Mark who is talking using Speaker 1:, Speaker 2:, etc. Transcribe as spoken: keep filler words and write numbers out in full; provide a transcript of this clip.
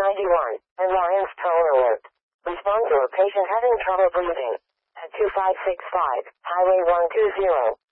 Speaker 1: ninety-one, Alliance Tone Alert. Respond to a patient having trouble breathing. At two five six five, Highway one two zero.